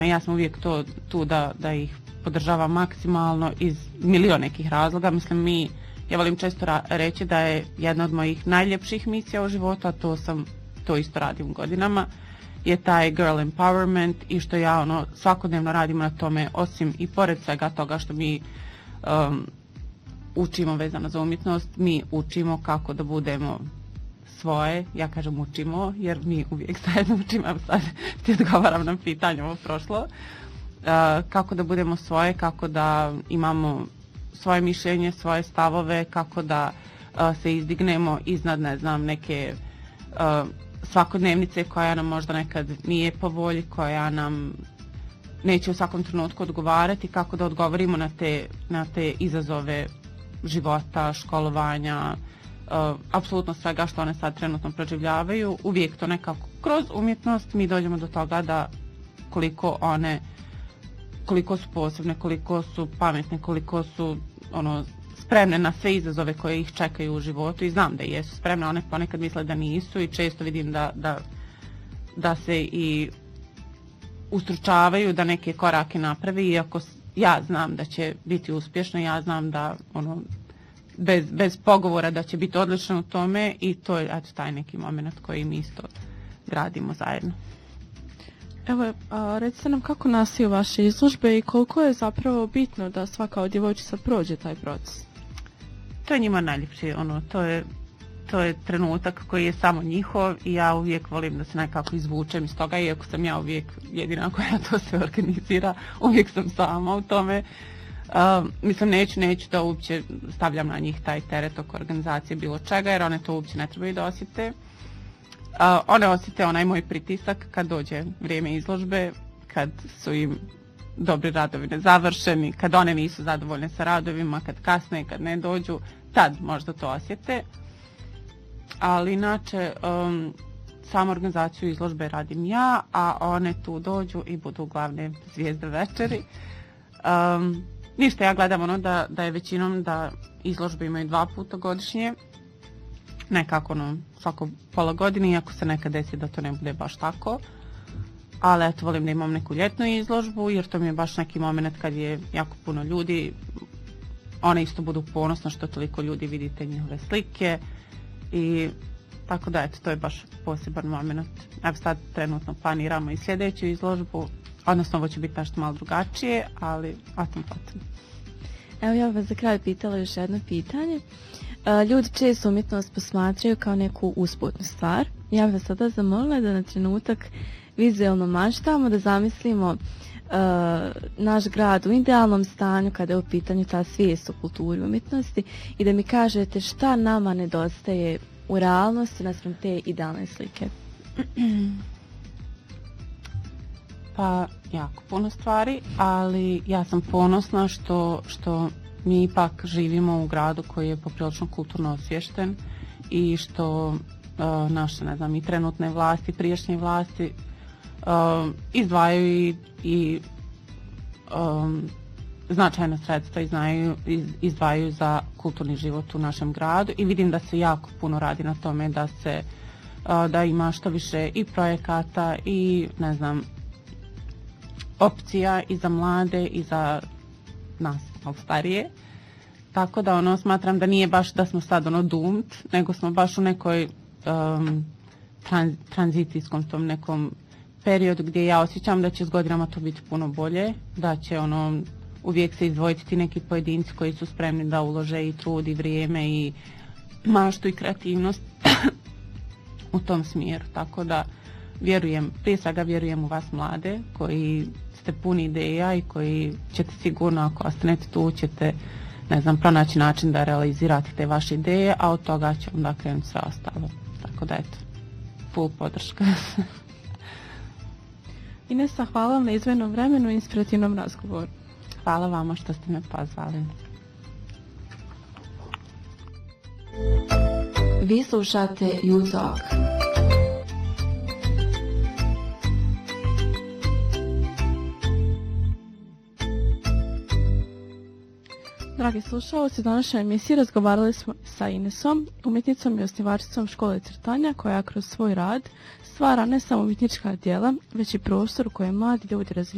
Ja sam uvijek tu da ih podržavam maksimalno iz milion nekih razloga. Mislim, ja volim često reći da je jedna od mojih najljepših misija u životu, a to isto radim godinama, je taj girl empowerment i što ja svakodnevno radimo na tome, osim i pored svega toga što mi učimo vezano za umjetnost, mi učimo kako da budemo svoje, ja kažem učimo, jer mi uvijek zajedno učimo, sad ti odgovaram na pitanje ovo prošlo, kako da budemo svoje, kako da imamo svoje mišljenje, svoje stavove, kako da se izdignemo iznad, ne znam, neke svakodnevnice koja nam možda nekad nije po volji, koja nam neće u svakom trenutku odgovarati, kako da odgovorimo na te izazove života, školovanja, apsolutno svega što one sad trenutno proživljavaju. Uvijek to nekako kroz umjetnost mi dođemo do toga da koliko su posebne, koliko su pametne, koliko su spremne na sve izazove koje ih čekaju u životu, i znam da jesu spremne, one ponekad misle da nisu i često vidim da se i ustručavaju da neke korake napravi, iako ja znam da će biti uspješno, ja znam da bez pogovora da će biti odlično u tome, i to je taj neki moment koji mi isto gradimo zajedno. Evo, recite nam kako nastaju vaše izložbe i koliko je zapravo bitno da svaka od djevojčica prođe taj proces? To je njima najljepši, to je trenutak koji je samo njihov, i ja uvijek volim da se nekako izvučem iz toga, iako sam ja uvijek jedina koja to sve organizira, uvijek sam sama u tome. Mislim, neću da uopće stavljam na njih taj teret oko organizacije bilo čega, jer one to uopće ne trebaju da osjete. One osjete onaj moj pritisak kad dođe vrijeme izložbe, kad su im dobri radovi nezavršeni, kad one nisu zadovoljne sa radovima, kad kasne, kad ne dođu, tad možda to osjete. Ali inače, samu organizaciju izložbe radim ja, a one tu dođu i budu glavne zvijezde večeri. Ništa, ja gledam da je većinom da izložbe imaju 2 puta godišnje, nekako svako pola godine, iako se nekad desi da to ne bude baš tako. Ali eto, volim da imam neku ljetnu izložbu, jer to mi je baš neki moment kad je jako puno ljudi. One isto budu ponosne što toliko ljudi vidite njihove slike, i tako da eto, to je baš poseban moment. Evo sad trenutno planiramo i sljedeću izložbu, odnosno ovo će biti nešto malo drugačije, ali potom. Evo, ja vas za kraj pitala još jedno pitanje. Ljudi često umjetnost posmatraju kao neku usputnu stvar. Ja bih vas sada zamolila da na trenutak vizualno maštamo, da zamislimo naš grad u idealnom stanju kada je u pitanju ta svijest o kulturi umjetnosti, i da mi kažete šta nama nedostaje u realnosti naspram te idealne slike. Pa jako puno stvari, ali ja sam ponosna što mi ipak živimo u gradu koji je poprilično kulturno osviješten, i što naše, ne znam, i trenutne vlasti, prijašnje vlasti izdvajaju i značajna sredstva izdvajaju za kulturni život u našem gradu, i vidim da se jako puno radi na tome da ima što više i projekata i, ne znam, opcija i za mlade i za nas malo starije. Tako da smatram da nije baš da smo sad doomed, nego smo baš u nekoj tranzicijskom tom nekom periodu gdje ja osjećam da će s godinama to biti puno bolje, da će uvijek se izdvojiti ti neki pojedinci koji su spremni da ulože i trud i vrijeme i maštu i kreativnost u tom smjeru. Tako da prije svega vjerujem u vas mlade koji ste puni ideja i koji ćete sigurno, ako ostanete tu, ćete, ne znam, pronaći način da realizirate te vaše ideje, a od toga će onda krenuti sve ostalo. Tako da eto, full podrška. Inesa, hvala vam na izdvojenom vremenu i inspirativnom razgovoru. Hvala vama što ste me pozvali. Vi slušate You Talk. Dragi slušalci, u današnjoj emisiji razgovarali smo sa Inesom, umjetnicom i osnivačicom škole crtanja, koja kroz svoj rad stvara ne samo umjetnička djela, već i prostor u kojem mladi ljudi razvijaju